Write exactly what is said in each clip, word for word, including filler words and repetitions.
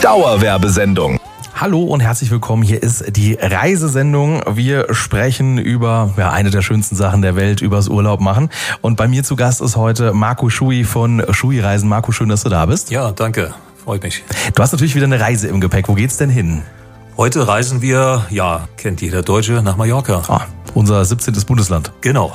Dauerwerbesendung. Hallo und herzlich willkommen. Hier ist die Reisesendung. Wir sprechen über ja, eine der schönsten Sachen der Welt, übers Urlaub machen. Und bei mir zu Gast ist heute Marco Schui von Schui Reisen. Marco, schön, dass du da bist. Ja, danke. Freut mich. Du hast natürlich wieder eine Reise im Gepäck. Wo geht's denn hin? Heute reisen wir, ja, kennt jeder Deutsche, nach Mallorca. Ah, unser siebzehntes Bundesland. Genau.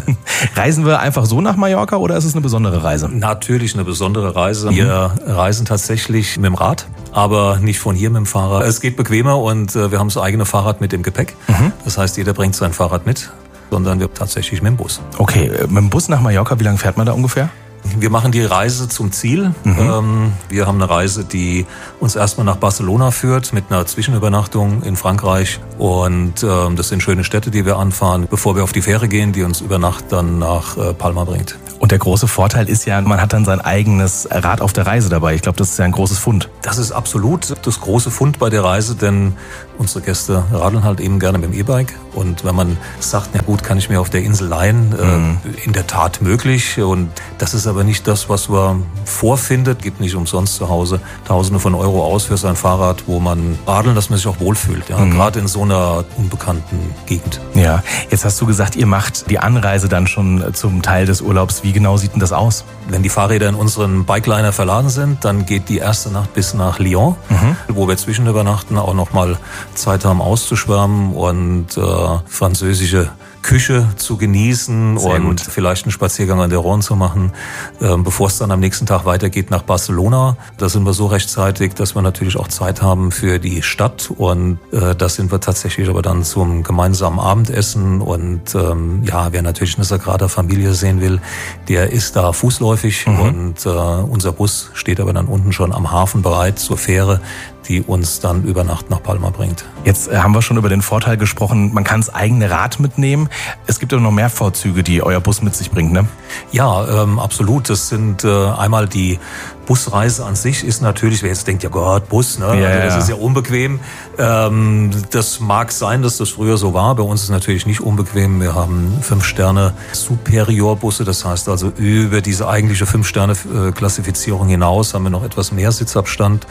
Reisen wir einfach so nach Mallorca oder ist es eine besondere Reise? Natürlich eine besondere Reise. Wir mhm. reisen tatsächlich mit dem Rad, aber nicht von hier mit dem Fahrrad. Es geht bequemer und äh, wir haben das eigene Fahrrad mit im Gepäck. Mhm. Das heißt, jeder bringt sein Fahrrad mit, sondern wir tatsächlich mit dem Bus. Okay, mit dem Bus nach Mallorca, wie lange fährt man da ungefähr? Wir machen die Reise zum Ziel. Mhm. Wir haben eine Reise, die uns erstmal nach Barcelona führt, mit einer Zwischenübernachtung in Frankreich. Und das sind schöne Städte, die wir anfahren, bevor wir auf die Fähre gehen, die uns über Nacht dann nach Palma bringt. Und der große Vorteil ist ja, man hat dann sein eigenes Rad auf der Reise dabei. Ich glaube, das ist ja ein großes Fund. Das ist absolut das große Fund bei der Reise, denn unsere Gäste radeln halt eben gerne mit dem E-Bike. Und wenn man sagt, na gut, kann ich mir auf der Insel leihen, mhm. äh, in der Tat möglich. Und das ist aber nicht das, was man vorfindet. Gibt nicht umsonst zu Hause Tausende von Euro aus für sein Fahrrad, wo man radeln, dass man sich auch wohlfühlt. Ja? Mhm. Gerade in so einer unbekannten Gegend. Ja, jetzt hast du gesagt, ihr macht die Anreise dann schon zum Teil des Urlaubs. Wie genau sieht denn das aus? Wenn die Fahrräder in unseren Bikeliner verladen sind, dann geht die erste Nacht bis nach Lyon, mhm. wo wir zwischenübernachten, auch noch mal Zeit haben auszuschwärmen und äh, französische Küche zu genießen. Sehr und gut. Vielleicht einen Spaziergang an der Rhône zu machen, äh, bevor es dann am nächsten Tag weitergeht nach Barcelona. Da sind wir so rechtzeitig, dass wir natürlich auch Zeit haben für die Stadt und äh, da sind wir tatsächlich aber dann zum gemeinsamen Abendessen und ähm, ja, wer natürlich eine Sagrada Familia sehen will, der ist da fußläufig mhm. und äh, unser Bus steht aber dann unten schon am Hafen bereit zur Fähre, die uns dann über Nacht nach Palma bringt. Jetzt haben wir schon über den Vorteil gesprochen, man kann das eigene Rad mitnehmen. Es gibt ja noch mehr Vorzüge, die euer Bus mit sich bringt, ne? Ja, ähm, absolut. Das sind äh, einmal die Busreise an sich ist natürlich, wer jetzt denkt, ja Gott, Bus, ne? Ja, also das ja. ist ja unbequem. Ähm, das mag sein, dass das früher so war. Bei uns ist es natürlich nicht unbequem. Wir haben fünf Sterne Superior-Busse, das heißt also über diese eigentliche fünf Sterne Klassifizierung hinaus haben wir noch etwas mehr Sitzabstand.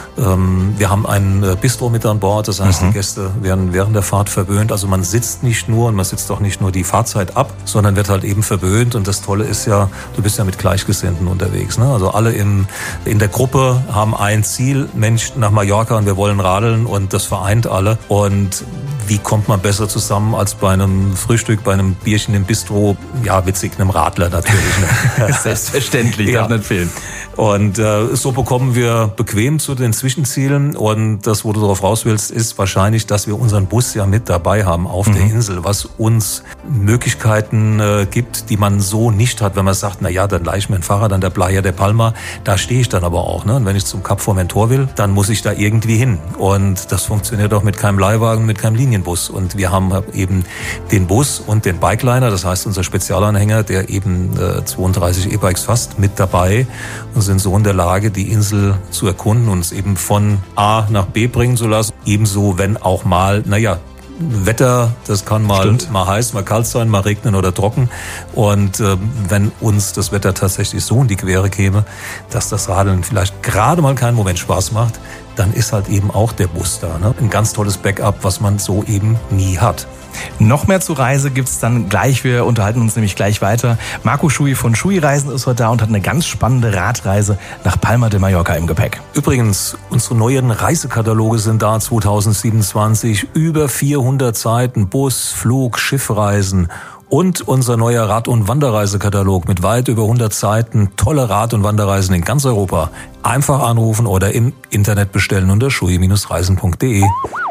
Ähm, wir haben ein Bistro mit an Bord, das heißt, mhm. die Gäste werden während der Fahrt verwöhnt. Also man sitzt nicht nur und man sitzt auch nicht nur die Fahrzeit ab, sondern wird halt eben verwöhnt. Und das Tolle ist ja, du bist ja mit Gleichgesinnten unterwegs, ne? Also alle im in der Gruppe haben ein Ziel, Mensch, nach Mallorca und wir wollen radeln und das vereint alle. Und wie kommt man besser zusammen als bei einem Frühstück, bei einem Bierchen im Bistro? Ja, witzig, einem Radler natürlich. Ne? Selbstverständlich, ja. darf nicht fehlen. Und äh, so bekommen wir bequem zu den Zwischenzielen. Und das, wo du darauf raus willst, ist wahrscheinlich, dass wir unseren Bus ja mit dabei haben auf mhm. der Insel, was uns Möglichkeiten äh, gibt, die man so nicht hat, wenn man sagt, na ja, dann leih ich mir ein Fahrrad an der Playa de Palma. Da stehe ich dann aber auch. Ne? Und wenn ich zum Cap Formentor will, dann muss ich da irgendwie hin. Und das funktioniert auch mit keinem Leihwagen, mit keinem Linienbus. Und wir haben eben den Bus und den Bikeliner, das heißt unser Spezialanhänger, der eben äh, zweiunddreißig E-Bikes fasst, mit dabei und sind so in der Lage, die Insel zu erkunden und es eben von A nach B bringen zu lassen. Ebenso, wenn auch mal, naja, Wetter, das kann mal, Stimmt. mal heiß, mal kalt sein, mal regnen oder trocken. Und äh, wenn uns das Wetter tatsächlich so in die Quere käme, dass das Radeln vielleicht gerade mal keinen Moment Spaß macht, dann ist halt eben auch der Bus da. Ne? Ein ganz tolles Backup, was man so eben nie hat. Noch mehr zur Reise gibt's dann gleich. Wir unterhalten uns nämlich gleich weiter. Marco Schui von Schui Reisen ist heute da und hat eine ganz spannende Radreise nach Palma de Mallorca im Gepäck. Übrigens, unsere neuen Reisekataloge sind da zwanzig siebenundzwanzig. Über vierhundert Seiten, Bus, Flug, Schiffreisen. Und unser neuer Rad- und Wanderreisekatalog mit weit über hundert Seiten. Tolle Rad- und Wanderreisen in ganz Europa. Einfach anrufen oder im Internet bestellen unter schui Bindestrich reisen punkt de.